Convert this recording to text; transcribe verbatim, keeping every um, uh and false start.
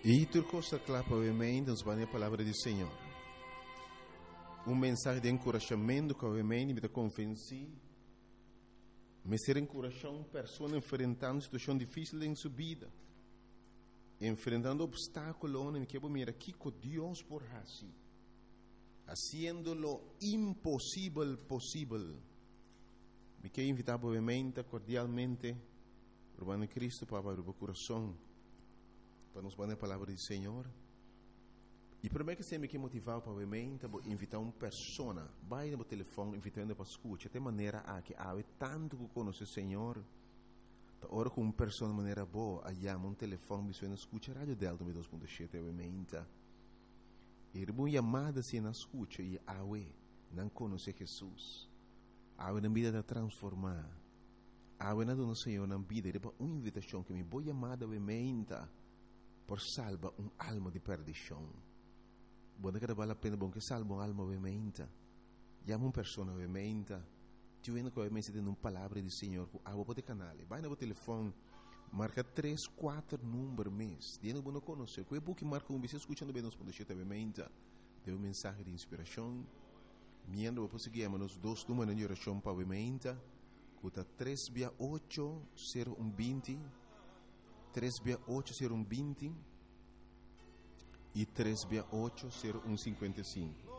E tu costa clapa obviamente nos vai a palavra do Senhor. Um mensagem de encorajamento que obviamente me dá convencer, me ser encorajando uma pessoa enfrentando situação difícil em sua vida, enfrentando obstáculos, me quero mirar aqui com Deus por assim, haciéndolo impossível possível. Me quero invitar obviamente cordialmente, Urbano Cristo para abrir o coração, para nos dar a palavra do Senhor. E primeiro que você me quer motivar para obviamente invitar uma pessoa, vai no telefone invitando para escutar, de maneira a que há tanto que conhece o Senhor, ora com uma pessoa de maneira boa, aí há um telefone, me suena escuta a Rádio Delta dois ponto sete obviamente. E uma chamada assim na escuta e há não conhece Jesus, há na vida de transformar, há na do Senhor na vida, e uma invitação que me boa chamada obviamente por salvar uma alma de perdição. Buona che vale la pena bom che salva un'alma ovviamente. Chiama una persona ovviamente. Ti vedo che ovviamente tem una palavra di Signore. Ah, vou poter canale. Vai no telefone. Marca três, quatro número mês. Diano não conhece. Qual é o que marca um bicho escutando bem nos pontos obviamente. Deu uma mensagem de inspiração. Miando vou conseguir nos dois números de oração para obviamente. Cuta três oito zero um vinte. três oito zero um vinte. E três oito zero um cinquenta e cinco.